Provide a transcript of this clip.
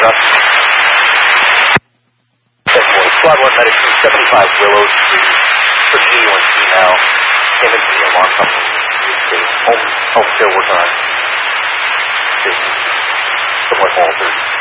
Squad 1 Medic 275 Willow Street, Virginia on now. Came into the alarm company. Home care worker on station. Somewhat altered.